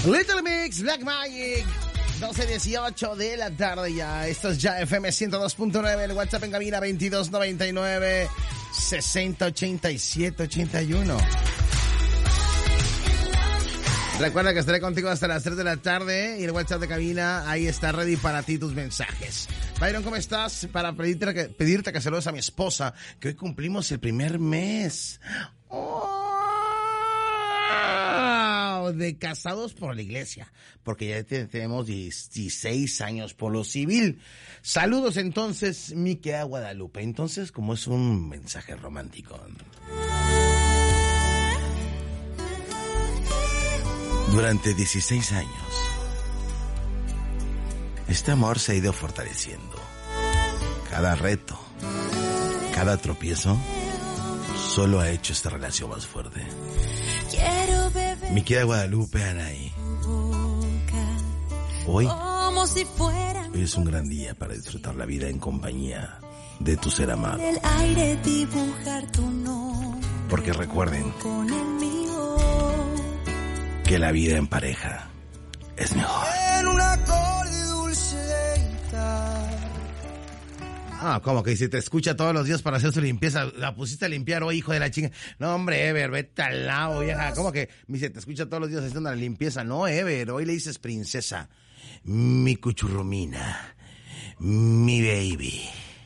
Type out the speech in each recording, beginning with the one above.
Little Mix, Black Magic, 12:18 de la tarde ya. Esto es ya FM 102.9, el WhatsApp en cabina 2299 6087 81. Recuerda que estaré contigo hasta las 3 de la tarde y el WhatsApp de cabina, ahí está ready para ti tus mensajes. Byron, ¿cómo estás? Para pedirte que saludes a mi esposa, que hoy cumplimos el primer mes. De casados por la iglesia, porque ya tenemos 16 años por lo civil. Saludos entonces, mi querida Guadalupe. Entonces, como es un mensaje romántico. Durante 16 años, este amor se ha ido fortaleciendo. Cada reto, cada tropiezo, solo ha hecho esta relación más fuerte. Mi querida Guadalupe, Anaí, hoy es un gran día para disfrutar la vida en compañía de tu ser amado. Porque recuerden que la vida en pareja es mejor. ¿Cómo que si te escucha todos los días para hacer su limpieza? ¿La pusiste a limpiar hoy, hijo de la chinga? No, hombre, Ever, vete al lado, vieja. ¿Cómo que me dice, te escucha todos los días haciendo la limpieza? No, Ever, hoy le dices princesa. Mi cuchurrumina. Mi baby.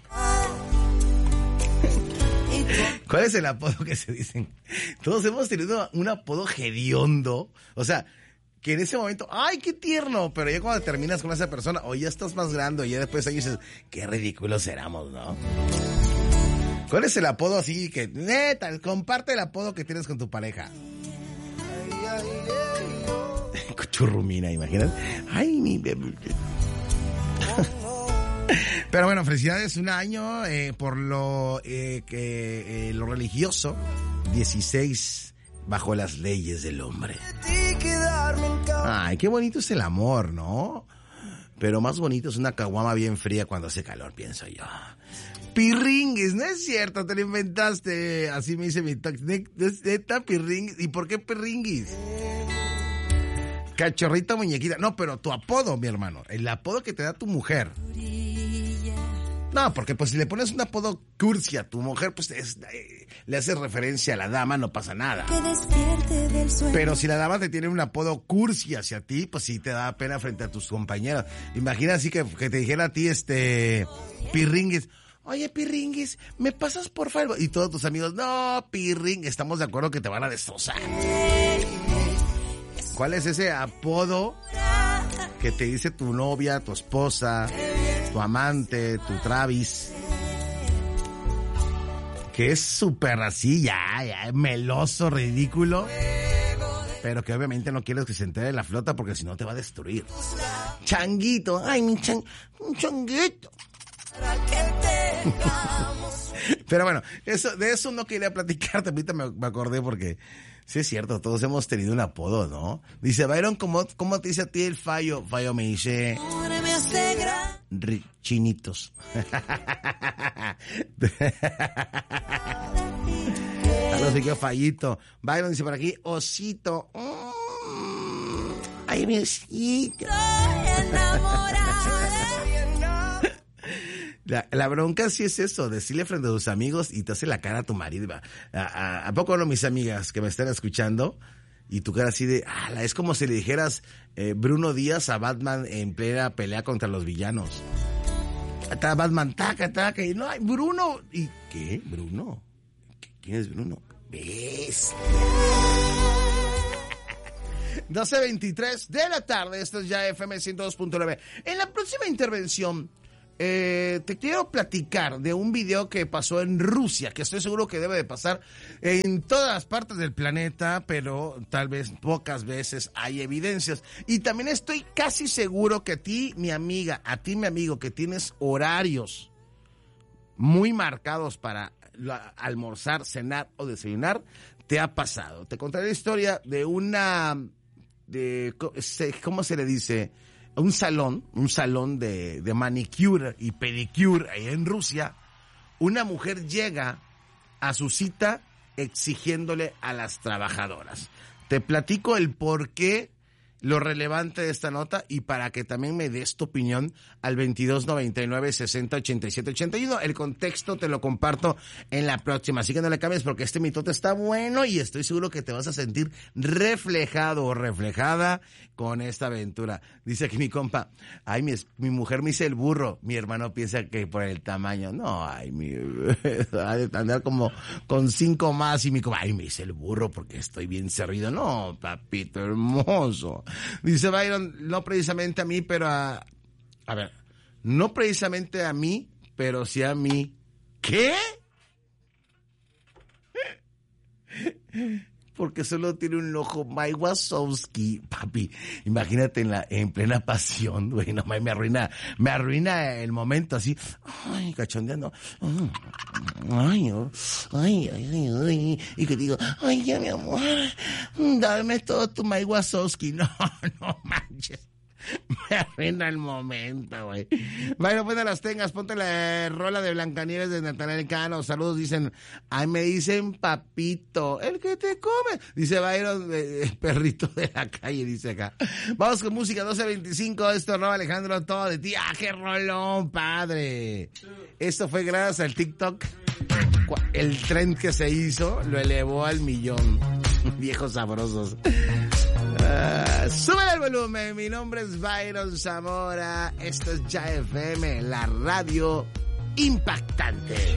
¿Cuál es el apodo que se dicen? Todos hemos tenido un apodo hediondo. O sea, que en ese momento, ¡ay, qué tierno! Pero ya cuando terminas con esa persona, o ya estás más grande, o ya después ahí dices, qué ridículos éramos, ¿no? ¿Cuál es el apodo así que, neta, comparte el apodo que tienes con tu pareja? Cuchurrumina, imagínate. ¡Ay, mi bebé! Pero bueno, felicidades, un año por lo religioso, 16 bajo las leyes del hombre. Ay, qué bonito es el amor, ¿no? Pero más bonito es una caguama bien fría cuando hace calor, pienso yo. Pirringuis, no es cierto, te lo inventaste. Así me dice mi taxi. Neta, pirringuis. ¿Y por qué pirringuis? Cachorrita muñequita. No, pero tu apodo, mi hermano. El apodo que te da tu mujer. No, porque pues si le pones un apodo cursi a tu mujer, pues le haces referencia a la dama, no pasa nada. Pero si la dama te tiene un apodo cursi hacia ti, pues sí te da pena frente a tus compañeros. Imagina así que te dijera a ti, Pirringuis, oye, Pirringuis, ¿me pasas por favor? Y todos tus amigos, no, Pirringuis, estamos de acuerdo que te van a destrozar. ¿Cuál es ese apodo que te dice tu novia, tu esposa, tu amante, tu Travis? Que es súper así, ya, meloso, ridículo. Pero que obviamente no quieres que se entere de la flota porque si no te va a destruir. Changuito, ay, un changuito. Pero bueno, de eso no quería platicarte, ahorita me acordé porque sí es cierto, todos hemos tenido un apodo, ¿no? Dice, Byron, ¿cómo te dice a ti el Fallo? Fallo me dice... Chinitos. Saludos, que Fallito. Byron dice por aquí, osito. Ay, mi osito. La bronca sí es eso, decirle frente a tus amigos y te hace la cara a tu marido. ¿A poco no, mis amigas que me están escuchando? Y tu cara así de, es como si le dijeras Bruno Díaz a Batman en plena pelea contra los villanos. Batman, taca, y no, Bruno. ¿Y qué? ¿Bruno? ¿Quién es Bruno? ¿Ves? 12:23 de la tarde, esto es ya FM 102.9. En la próxima intervención, te quiero platicar de un video que pasó en Rusia, que estoy seguro que debe de pasar en todas las partes del planeta, pero tal vez pocas veces hay evidencias. Y también estoy casi seguro que a ti, mi amigo, que tienes horarios muy marcados para almorzar, cenar o desayunar, te ha pasado. Te contaré la historia de ¿cómo se le dice? Un salón de manicure y pedicure ahí en Rusia. Una mujer llega a su cita exigiéndole a las trabajadoras. Te platico el por qué lo relevante de esta nota y para que también me des tu opinión al 2299-608781. El contexto te lo comparto en la próxima, así que no le cambies porque este mitote está bueno y estoy seguro que te vas a sentir reflejado o reflejada con esta aventura. Dice aquí mi compa, ay, mi mujer me dice el burro, mi hermano piensa que por el tamaño, no, ay, andar como con 5 más y mi compa, ay, me dice el burro porque estoy bien servido, no, papito hermoso. Dice Byron, no precisamente a mí, pero a ver, no precisamente a mí, pero sí a mí. ¿Qué? Porque solo tiene un ojo. Mike Wazowski, papi, imagínate en plena pasión, güey, no, me arruina el momento así, ay, cachondeando, ay, y que digo, ay, ya mi amor, dame todo tu Mike Wazowski, no manches. Me arruina el momento, güey. Bueno, pues no las tengas, ponte la rola de Blancanieves de Natanael Cano. Saludos, dicen, ay, me dicen papito, el que te come. Dice Byron, perrito de la calle, dice acá. Vamos con música, 12:25, esto no, Alejandro, todo de ti. ¡Ah, qué rolón, padre! Esto fue gracias al TikTok. El trend que se hizo lo elevó al 1,000,000. Viejos sabrosos. Sube el volumen, mi nombre es Byron Zamora, esto es Ya FM, la radio impactante.